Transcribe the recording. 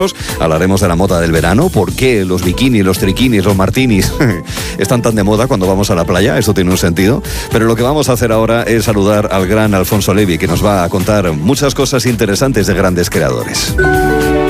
Hablaremos de la moda del verano, por qué los bikinis, los triquinis, los martinis están tan de moda cuando vamos a la playa, eso tiene un sentido. Pero lo que vamos a hacer ahora es saludar al gran Alfonso Levi, que nos va a contar muchas cosas interesantes de grandes creadores.